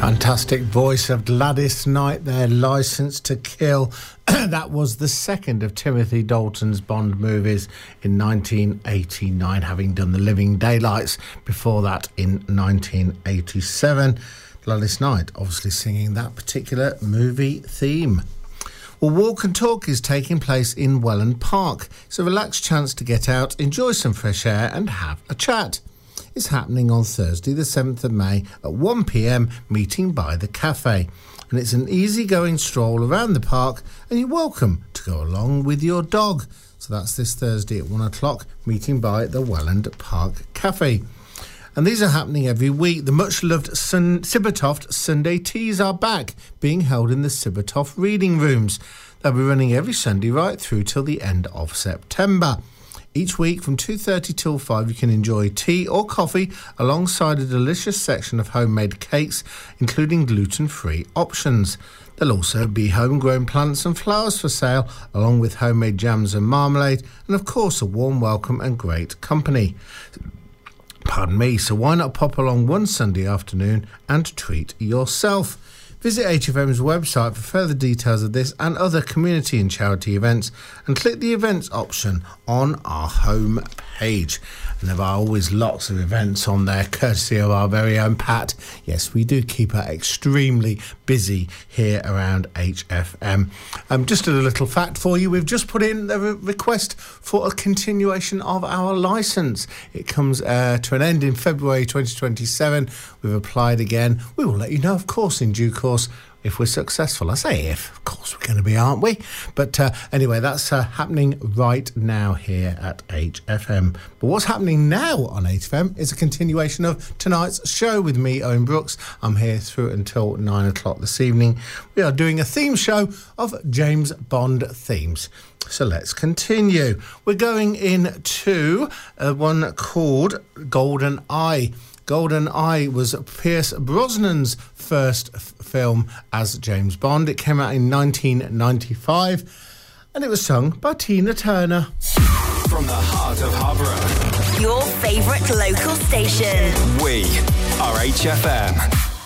Fantastic voice of Gladys Knight there, Licence to Kill. That was the second of Timothy Dalton's Bond movies in 1989, having done The Living Daylights before that in 1987. Gladys Knight obviously singing that particular movie theme. Well, Walk and Talk is taking place in Welland Park. It's a relaxed chance to get out, enjoy some fresh air and have a chat. It's happening on Thursday, the 7th of May at 1 p.m, meeting by the cafe. And it's an easy-going stroll around the park, and you're welcome to go along with your dog. So that's this Thursday at 1 o'clock, meeting by the Welland Park Cafe. And these are happening every week. The much-loved Sibbertoft Sunday Teas are back, being held in the Sibbertoft Reading Rooms. They'll be running every Sunday right through till the end of September. Each week from 2:30 till 5 you can enjoy tea or coffee alongside a delicious section of homemade cakes, including gluten-free options. There'll also be homegrown plants and flowers for sale, along with homemade jams and marmalade, and of course a warm welcome and great company. Pardon me, so why not pop along one Sunday afternoon and treat yourself? Visit HFM's website for further details of this and other community and charity events, and click the events option on our home page. And there are always lots of events on there, courtesy of our very own Pat. Yes, we do keep her extremely busy here around HFM. Just a little fact for you, we've just put in a request for a continuation of our licence. It comes to an end in February 2027. We've applied again. We will let you know, of course, in due course, if we're successful. I say if, of course we're going to be, aren't we? But anyway, that's happening right now here at HFM. But what's happening now on HFM is a continuation of tonight's show with me, Owen Brooks. I'm here through until 9 o'clock this evening. We are doing a theme show of James Bond themes. So let's continue. We're going into one called Golden Eye. Golden Eye was Pierce Brosnan's first film as James Bond. It came out in 1995 and it was sung by Tina Turner. From the heart of Harborough, your favourite local station. We are HFM.